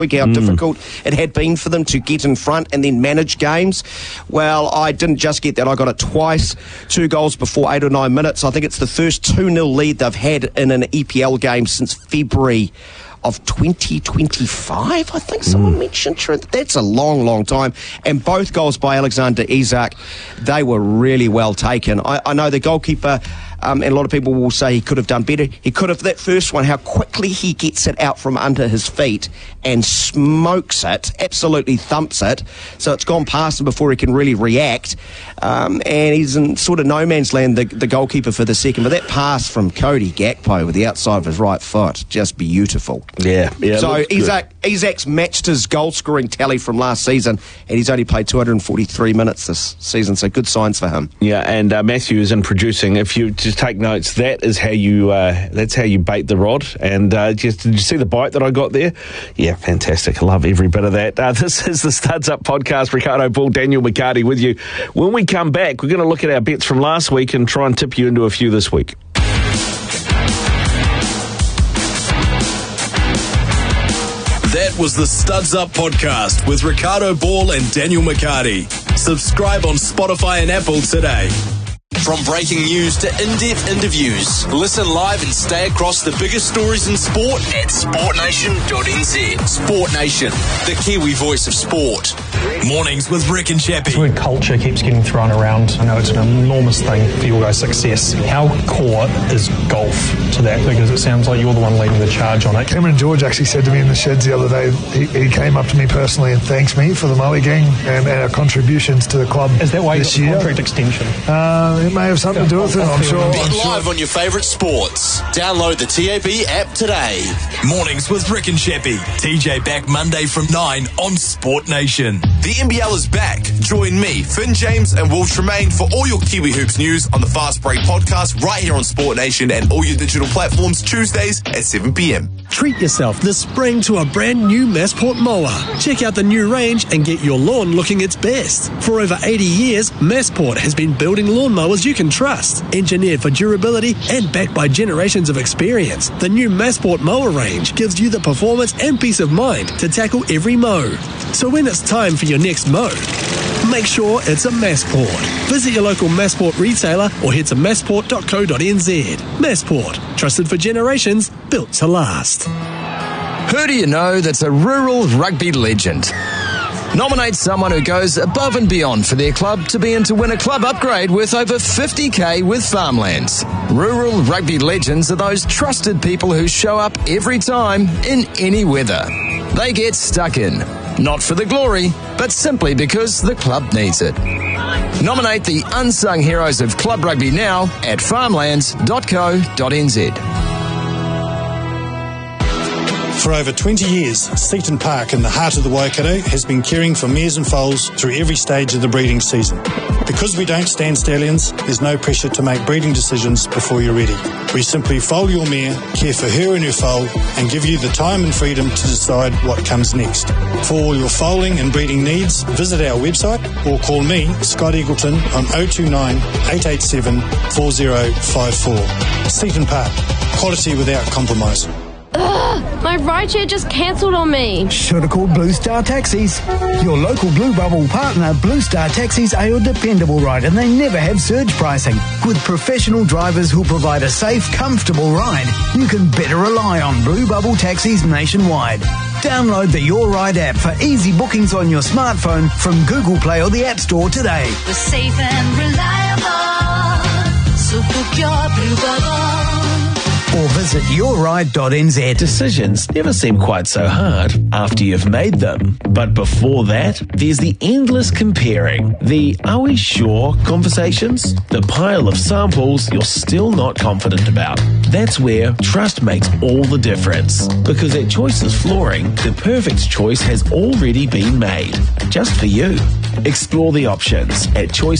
how difficult it had been for them to get in front and then manage games. Well, I didn't just get that. I got it twice, 2 goals before 8 or 9 minutes. I think it's the first 2-0 lead they've had in an EPL game since February of 2025, I think someone mentioned. That's a long, long time. And both goals by Alexander Isak, they were really well taken. I know the goalkeeper, and a lot of people will say he could have done better. He could have. That first one, how quickly he gets it out from under his feet and smokes it, absolutely thumps it. So it's gone past him before he can really react. And he's in sort of no man's land, the goalkeeper for the second. But that pass from Cody Gakpo with the outside of his right foot, just beautiful. Yeah. So Isak's matched his goal-scoring tally from last season, and he's only played 243 minutes this season, so good signs for him. Yeah, and Matthew is in producing. If you just take notes, that's how you bait the rod. And did you see the bite that I got there? Yeah, fantastic. I love every bit of that. This is the Studs Up podcast. Ricardo Ball, Daniel McCarty with you. When we come back, we're going to look at our bets from last week and try and tip you into a few this week. That was the Studs Up podcast with Ricardo Ball and Daniel McCarty. Subscribe on Spotify and Apple today. From breaking news to in-depth interviews, listen live and stay across the biggest stories in sport at sportnation.nz. Sport Nation, the Kiwi voice of sport. Mornings with Rick and Chappie. The word culture keeps getting thrown around. I know it's an enormous thing for your guys' success. How core is golf to that? Because it sounds like you're the one leading the charge on it. Cameron George actually said to me in the sheds the other day, he came up to me personally and thanked me for the Maui gang and our contributions to the club. Is that why you got the contract extension? It may have something to do with it, I'm sure. Bet live on your favourite sports. Download the TAB app today. Mornings with Rick and Chappie. TJ back Monday from 9 on Sport Nation. The NBL is back. Join me, Finn James and Will Tremaine for all your Kiwi Hoops news on the Fast Break podcast right here on Sport Nation and all your digital platforms Tuesdays at 7 p.m. Treat yourself this spring to a brand new Massport mower. Check out the new range and get your lawn looking its best. For over 80 years, Massport has been building lawnmowers you can trust. Engineered for durability and backed by generations of experience, the new Massport mower range gives you the performance and peace of mind to tackle every mow. So when it's time for your next mow, make sure it's a Massport. Visit your local Massport retailer or head to massport.co.nz. Massport, trusted for generations, built to last. Who do you know that's a rural rugby legend? Nominate someone who goes above and beyond for their club to be in to win a club upgrade worth over $50,000 with Farmlands. Rural rugby legends are those trusted people who show up every time in any weather. They get stuck in, not for the glory, but simply because the club needs it. Nominate the unsung heroes of club rugby now at farmlands.co.nz. For over 20 years, Seaton Park in the heart of the Waikato has been caring for mares and foals through every stage of the breeding season. Because we don't stand stallions, there's no pressure to make breeding decisions before you're ready. We simply foal your mare, care for her and her foal, and give you the time and freedom to decide what comes next. For all your foaling and breeding needs, visit our website or call me, Scott Eagleton, on 029 887 4054. Seaton Park, quality without compromise. Ugh, my rideshare just cancelled on me. Should have called Blue Star Taxis. Your local Blue Bubble partner, Blue Star Taxis, are your dependable ride, and they never have surge pricing. With professional drivers who'll provide a safe, comfortable ride, you can better rely on Blue Bubble Taxis nationwide. Download the Your Ride app for easy bookings on your smartphone from Google Play or the App Store today. We're safe and reliable, so book your Blue Bubble. Or visit yourride.nz. Decisions never seem quite so hard after you've made them. But before that, there's the endless comparing. The "are we sure" conversations. The pile of samples you're still not confident about. That's where trust makes all the difference. Because at Choices Flooring, the perfect choice has already been made. Just for you. Explore the options at Choice